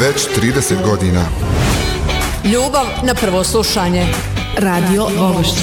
već 30 godina. Ljubav na prvo slušanje. Radio Vogošć.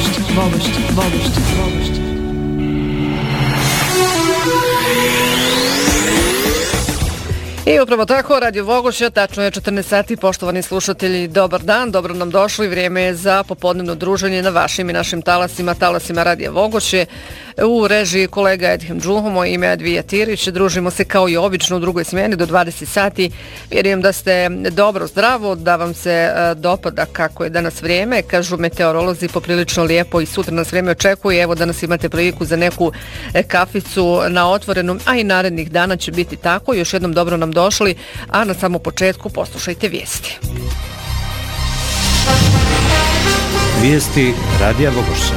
I upravo tako, Radio Vogošća, tačno je 14 sati, poštovani slušatelji, dobar dan, dobro nam došli, vrijeme je za popodnevno druženje na vašim i našim talasima Radio Vogošće. U režiji kolega Edhem Džuho, moje ime je Advija Tirić, družimo se kao i obično u drugoj smjeni do 20 sati. Vjerujem da ste dobro, zdravo, da vam se dopada kako je danas vrijeme. Kažu meteorolozi poprilično lijepo i sutra nas vrijeme očekuje. Evo danas imate priliku za neku kaficu na otvorenom, a i narednih dana će biti tako. Još jednom dobro nam došli, a na samom početku poslušajte vijesti. Vijesti Radija Vogošća.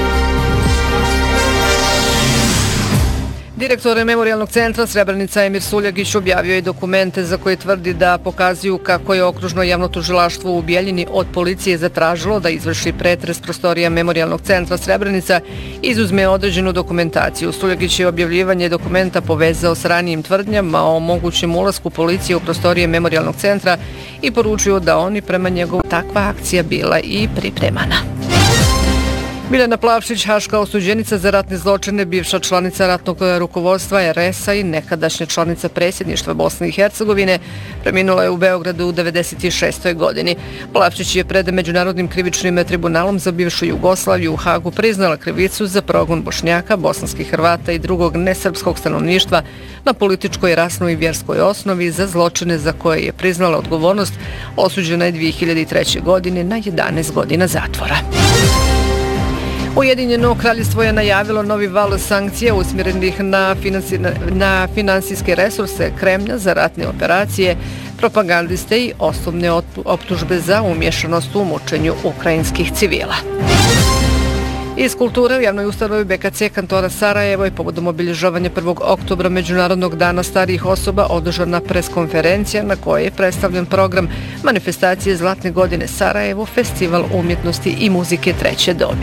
Direktor Memorijalnog centra Srebrenica Emir Suljagić objavio je dokumente za koje tvrdi da pokazuju kako je okružno javno tužilaštvo u Bijeljini od policije zatražilo da izvrši pretres prostorija Memorijalnog centra Srebrenica i izuzme određenu dokumentaciju. Suljagić je objavljivanje dokumenta povezao s ranijim tvrdnjama o mogućem ulasku policije u prostorije Memorijalnog centra i poručio da oni prema njegovu takva akcija bila i pripremana. Biljana Plavšić, haška osuđenica za ratne zločine, bivša članica ratnog rukovodstva RS-a i nekadašnja članica predsjedništva Bosne i Hercegovine, preminula je u Beogradu u 96. godini. Plavšić je pred Međunarodnim krivičnim tribunalom za bivšu Jugoslaviju u Hagu priznala krivicu za progon Bošnjaka, bosanskih Hrvata i drugog nesrpskog stanovništva na političkoj, rasnoj i vjerskoj osnovi za zločine za koje je priznala odgovornost. Osuđena je 2003. godine na 11 godina zatvora. Ujedinjeno kraljevstvo je najavilo novi val sankcija usmjerenih na finansijske resurse Kremlja za ratne operacije, propagandiste i osnovne optužbe za umješanost u mučenju ukrajinskih civila. Iz kulture u javnoj ustanovi BKC kantora Sarajevo je povodom obilježavanja 1. oktobra Međunarodnog dana starijih osoba održana preskonferencija na kojoj je predstavljen program manifestacije Zlatne godine Sarajevo, festival umjetnosti i muzike treće dobi.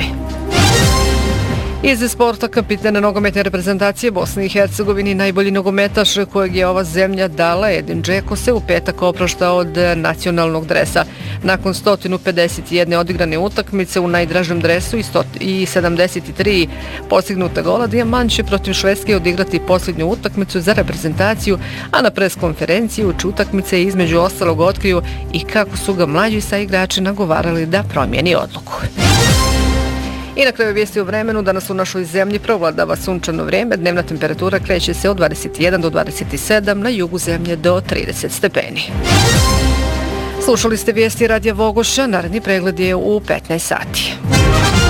Iz sporta, kapitan nogometne reprezentacije Bosne i Hercegovine, najbolji nogometaš kojeg je ova zemlja dala, Edin Džeko, se u petak opraštao od nacionalnog dresa. Nakon 151 odigrane utakmice u najdražem dresu i 73 postignuta gola, Dijamant će protiv Švedske odigrati posljednju utakmicu za reprezentaciju, a na preskonferenciji uči utakmice između ostalog otkriju i kako su ga mlađi saigrači nagovarali da promijeni odluku. I na kraju vijesti o vremenu, danas u našoj zemlji provladava sunčano vrijeme, dnevna temperatura kreće se od 21 do 27, na jugu zemlje do 30 stepeni. Slušali ste vijesti Radija Vogošća, naredni pregled je u 15 sati.